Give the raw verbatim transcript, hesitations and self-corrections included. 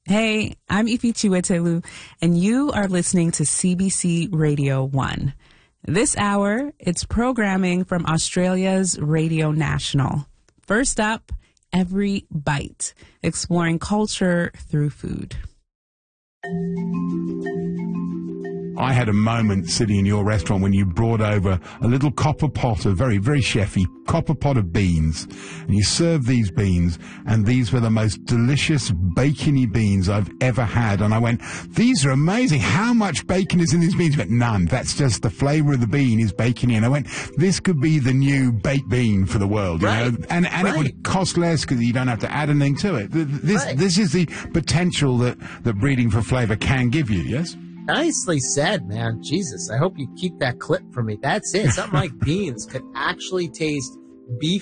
Hey, I'm Ifi Chiwetelu, and you are listening to C B C Radio one. This hour, it's programming from Australia's Radio National. First up, Every Bite, exploring culture through food. I had a moment sitting in your restaurant when you brought over a little copper pot of very, very chefy copper pot of beans, and you served these beans, and these were the most delicious bacony beans I've ever had. And I went, these are amazing. How much bacon is in these beans? You went, none. That's just the flavour of the bean is bacony. And I went, this could be the new baked bean for the world, you right. know? And and right. it would cost less because you don't have to add anything to it. This right. this is the potential that, that breeding for flavour can give you, yes? Nicely said, man. Jesus, I hope you keep that clip for me. That's it. Something like beans could actually taste beef